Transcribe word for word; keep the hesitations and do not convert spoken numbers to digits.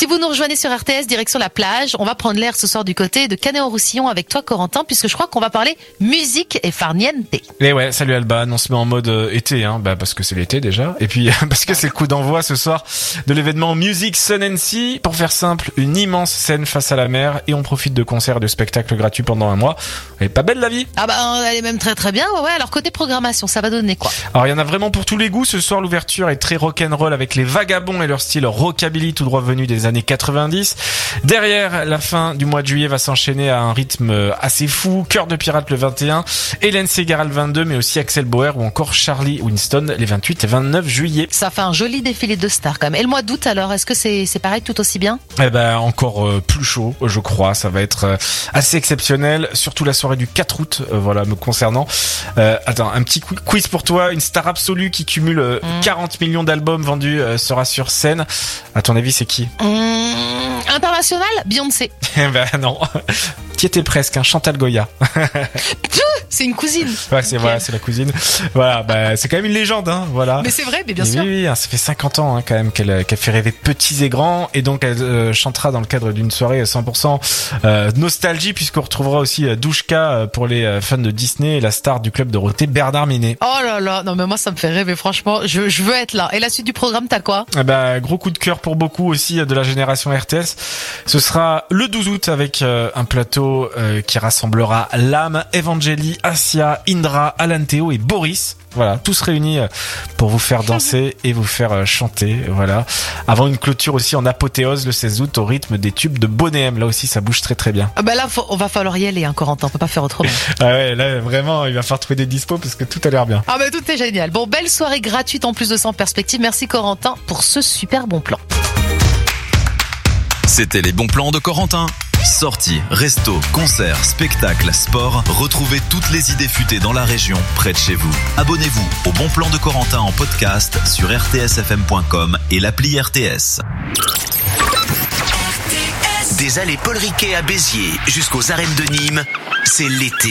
Si vous nous rejoignez sur R T S, direction la plage, on va prendre l'air ce soir du côté de Canet-en-Roussillon avec toi, Corentin, puisque je crois qu'on va parler musique et farniente. Et ouais, salut Alban, on se met en mode euh, été, hein, bah parce que c'est l'été déjà, et puis parce que c'est le coup d'envoi ce soir de l'événement Music Sun and Sea. Pour faire simple, une immense scène face à la mer, et on profite de concerts et de spectacles gratuits pendant un mois. Elle est pas belle la vie? Ah bah elle est même très très bien, ouais, ouais. Alors côté programmation, ça va donner quoi? Alors il y en a vraiment pour tous les goûts. Ce soir, l'ouverture est très rock'n'roll avec les Vagabonds et leur style rockabilly tout droit venu des années quatre-vingt-dix. Derrière, la fin du mois de juillet va s'enchaîner à un rythme assez fou. Cœur de pirate le vingt et un, Hélène Ségara le vingt-deux, mais aussi Axel Bauer ou encore Charlie Winston les vingt-huit et vingt-neuf juillet. Ça fait un joli défilé de stars quand même. Et le mois d'août alors, est-ce que c'est c'est pareil tout aussi bien? Eh ben encore euh, plus chaud, je crois. Ça va être euh, assez exceptionnel, surtout la soirée du quatre août. Euh, voilà, me concernant. Euh, attends, un petit quiz pour toi. Une star absolue qui cumule euh, mmh. quarante millions d'albums vendus euh, sera sur scène. À ton avis, c'est qui? mmh, International, Beyoncé. Ben non. Qui était presque, un Chantal Goya. C'est une cousine. Ouais, c'est okay. Voilà, c'est la cousine. Voilà, bah c'est quand même une légende, hein. Voilà. Mais c'est vrai, mais bien mais sûr. Oui, oui, ça fait cinquante ans hein, quand même qu'elle, qu'elle fait rêver petits et grands, et donc elle euh, chantera dans le cadre d'une soirée cent pour cent euh, nostalgie, puisqu'on retrouvera aussi euh, Douchka pour les euh, fans de Disney et la star du club Dorothée, Bernard Minet. Oh là là, non mais moi ça me fait rêver, franchement, je, je veux être là. Et la suite du programme, t'as quoi? Eh ben, gros coup de cœur pour beaucoup aussi de la génération R T S. Ce sera le douze août avec euh, un plateau euh, qui rassemblera Lame, Evangélie, Asia, Indra, Alan Théo et Boris. Voilà, tous réunis pour vous faire danser et vous faire chanter. Voilà. Avant une clôture aussi en apothéose le seize août au rythme des tubes de Bonnet M. Là aussi, ça bouge très très bien. Ah bah là, faut, on va falloir y aller, hein, Corentin. On peut pas faire autrement. Ah ouais, là vraiment, il va falloir trouver des dispos parce que tout a l'air bien. Ah bah tout est génial. Bon, belle soirée gratuite en plus de ça en perspective. Merci Corentin pour ce super bon plan. C'était les bons plans de Corentin. Sorties, restos, concerts, spectacles, sport, retrouvez toutes les idées futées dans la région, près de chez vous. Abonnez-vous au Bon Plan de Corentin en podcast sur r t s f m point com et l'appli R T S. Des allées Paul Riquet à Béziers jusqu'aux arènes de Nîmes, c'est l'été.